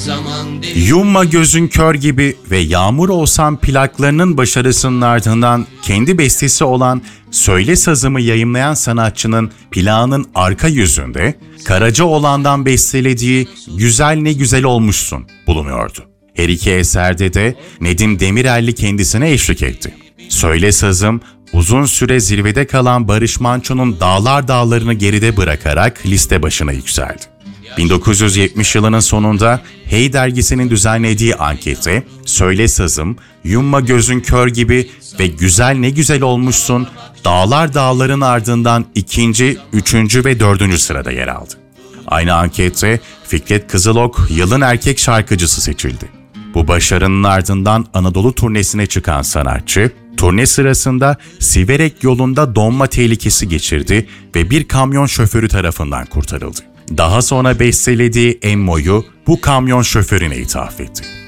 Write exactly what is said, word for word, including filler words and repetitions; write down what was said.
Yumma Gözün Kör Gibi ve Yağmur Olsam plaklarının başarısının ardından kendi bestesi olan Söyle Sazımı yayımlayan sanatçının plağının arka yüzünde Karacaoğlan'dan bestelediği Güzel Ne Güzel Olmuşsun bulunuyordu. Her iki eserde de Nedim Demirelli kendisine eşlik etti. Söyle Sazım, uzun süre zirvede kalan Barış Manço'nun Dağlar Dağlarını geride bırakarak liste başına yükseldi. bin dokuz yüz yetmiş yılının sonunda Hey dergisinin düzenlediği ankete Söyle Sazım, Yumma Gözün Kör Gibi ve Güzel Ne Güzel Olmuşsun Dağlar Dağların ardından ikinci, üçüncü ve dördüncü sırada yer aldı. Aynı ankette Fikret Kızılok yılın erkek şarkıcısı seçildi. Bu başarının ardından Anadolu turnesine çıkan sanatçı, turne sırasında Siverek yolunda donma tehlikesi geçirdi ve bir kamyon şoförü tarafından kurtarıldı. Daha sonra bestelediği Emmo'yu bu kamyon şoförüne ithaf etti.